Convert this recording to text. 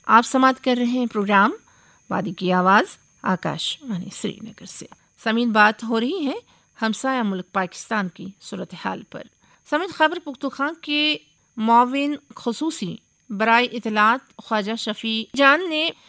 आप समाप्त कर रहे हैं प्रोग्राम वादी की आवाज़ आकाशवाणी श्रीनगर से। समीन बात हो रही है हमसाया मुल्क पाकिस्तान की सूरत हाल पर। समीन खबर पुख्तूखां के मुआविन खुसूसी बराए इतलात ख्वाजा शफी जान ने